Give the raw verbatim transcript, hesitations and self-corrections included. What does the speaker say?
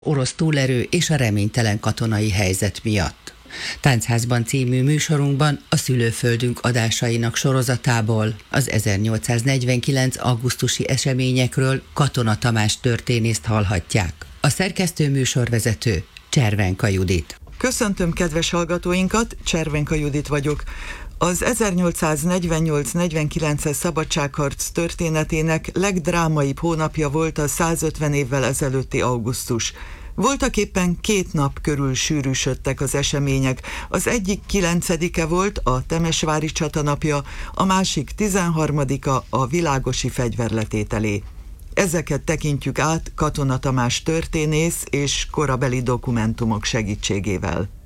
orosz túlerő és a reménytelen katonai helyzet miatt. Táncházban című műsorunkban a szülőföldünk adásainak sorozatából az ezernyolcszáznegyvenkilenc augusztusi eseményekről Katona Tamás történészt hallhatják. A szerkesztő műsorvezető Cservenka Judit. Köszöntöm kedves hallgatóinkat, Cservenka Judit vagyok. Az ezernyolcszáznegyvennyolc-negyvenkilences szabadságharc történetének legdrámaibb hónapja volt a százötven évvel ezelőtti augusztus. Voltak éppen két nap körül sűrűsödtek az események. Az egyik kilencedike volt, a temesvári csata napja, a másik tizenharmadika, a világosi fegyverletételé. Ezeket tekintjük át Katona Tamás történész és korabeli dokumentumok segítségével.